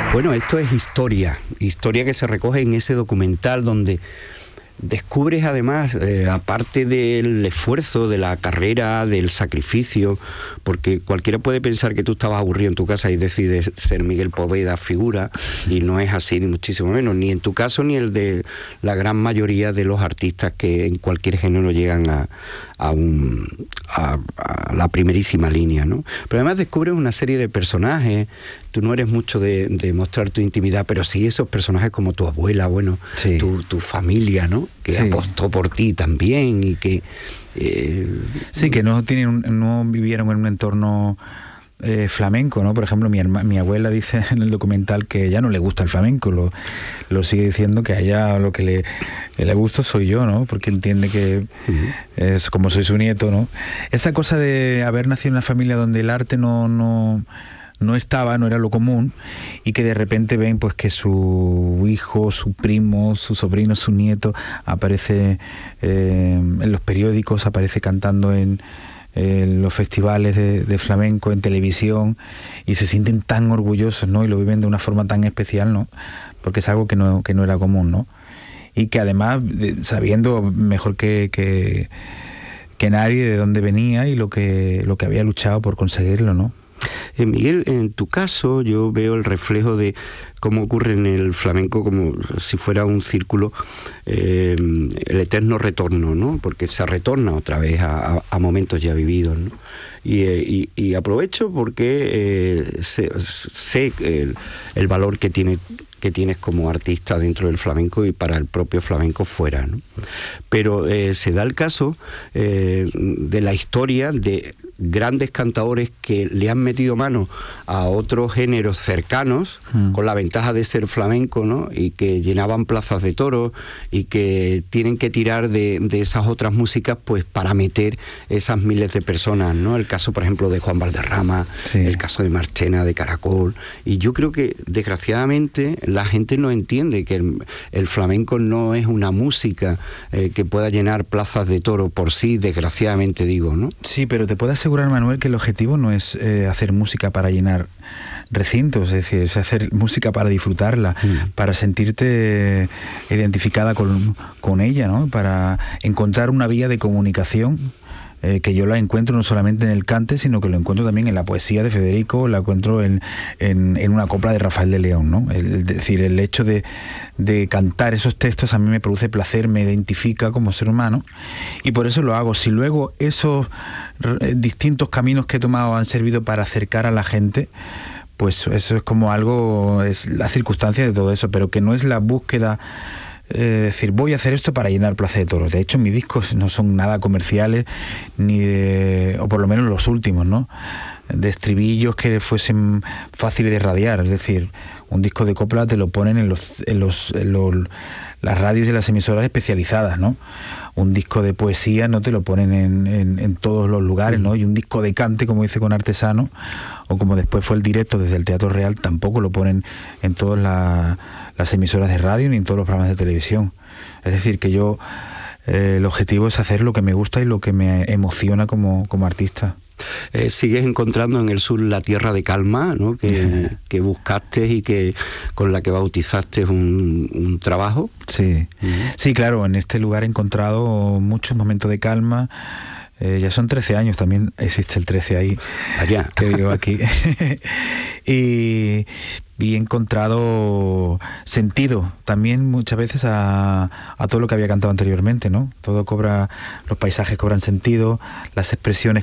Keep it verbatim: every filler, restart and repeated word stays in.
Bueno, esto es historia, historia que se recoge en ese documental donde descubres además, eh, aparte del esfuerzo, de la carrera, del sacrificio, porque cualquiera puede pensar que tú estabas aburrido en tu casa y decides ser Miguel Poveda figura, y no es así, ni muchísimo menos, ni en tu caso ni el de la gran mayoría de los artistas que en cualquier género llegan a, a, un, a, a la primerísima línea, ¿no? Pero además descubres una serie de personajes. Tú no eres mucho de, de mostrar tu intimidad, pero sí esos personajes como tu abuela, bueno, sí. tu, tu familia, ¿no? Que sí. apostó por ti también y que... Eh, sí, que no tienen, no vivieron en un entorno eh, flamenco, ¿no? Por ejemplo, mi, herma, mi abuela dice en el documental que ya no le gusta el flamenco, lo, lo sigue diciendo que a ella lo que le, le gusta soy yo, ¿no? Porque entiende que uh-huh. es como soy su nieto, ¿no? Esa cosa de haber nacido en una familia donde el arte no... no no estaba, no era lo común, y que de repente ven pues que su hijo, su primo, su sobrino, su nieto aparece eh, en los periódicos, aparece cantando en, en los festivales de, de flamenco, en televisión, y se sienten tan orgullosos, ¿no? Y lo viven de una forma tan especial, ¿no? Porque es algo que no, que no era común, ¿no? Y que además, sabiendo mejor que, que, que nadie de dónde venía y lo que, lo que había luchado por conseguirlo, ¿no? Eh, Miguel, en tu caso yo veo el reflejo de cómo ocurre en el flamenco como si fuera un círculo, eh, el eterno retorno, ¿no? Porque se retorna otra vez a, a momentos ya vividos, ¿no? Y, y, y aprovecho porque eh, sé, sé el, el valor que tiene que tienes como artista dentro del flamenco y para el propio flamenco fuera, ¿no? Pero eh, se da el caso eh, de la historia de grandes cantadores que le han metido mano a otros géneros cercanos, mm. con la ventaja de ser flamenco, ¿no? Y que llenaban plazas de toros y que tienen que tirar de, de esas otras músicas pues para meter esas miles de personas, ¿no? El caso, por ejemplo, de Juan Valderrama, sí. el caso de Marchena, de Caracol, y yo creo que desgraciadamente la gente no entiende que el, el flamenco no es una música eh, que pueda llenar plazas de toro por sí, desgraciadamente digo, ¿no? Sí, pero te puedo asegurar, Manuel, que el objetivo no es eh, hacer música para llenar recintos, es decir, es hacer música para disfrutarla, mm. para sentirte identificada con, con ella, ¿no? Para encontrar una vía de comunicación. Eh, que yo la encuentro no solamente en el cante, sino que lo encuentro también en la poesía de Federico, la encuentro en, en, en una copla de Rafael de León, ¿no? El, es decir, el hecho de, de cantar esos textos a mí me produce placer, me identifica como ser humano, y por eso lo hago. Si luego esos eh, distintos caminos que he tomado han servido para acercar a la gente, pues eso es como algo, es la circunstancia de todo eso, pero que no es la búsqueda. Es eh, decir, voy a hacer esto para llenar Plaza de Toros. De hecho, mis discos no son nada comerciales, ni de, o por lo menos los últimos, ¿no? De estribillos que fuesen fáciles de radiar. Es decir, un disco de copla te lo ponen en los, en los, en los las radios y las emisoras especializadas, ¿no? Un disco de poesía no te lo ponen en, en, en todos los lugares, ¿no? Y un disco de cante, como dice Con Artesano, o como después fue el directo desde el Teatro Real, tampoco lo ponen en todas la, las emisoras de radio ni en todos los programas de televisión. Es decir, que yo, eh, el objetivo es hacer lo que me gusta y lo que me emociona como, como artista. Eh, sigues encontrando en el sur la tierra de calma, ¿no? que, que buscaste y que con la que bautizaste un, un trabajo. Sí, uh-huh. sí, claro, en este lugar he encontrado muchos momentos de calma. Eh, ya son trece años, también existe el trece ahí, allá que vivo aquí. y, y he encontrado sentido también muchas veces a, a todo lo que había cantado anteriormente, ¿no? Todo cobra, los paisajes cobran sentido, las expresiones